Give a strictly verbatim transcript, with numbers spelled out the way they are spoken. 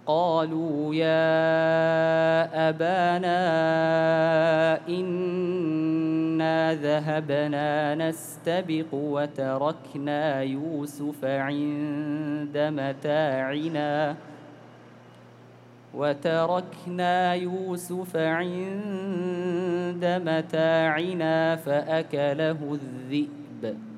قالوا يا أبانا إنا ذهبنا نستبق وتركنا يوسف عند متاعنا وتركنا يوسف عند متاعنا فأكله الذئب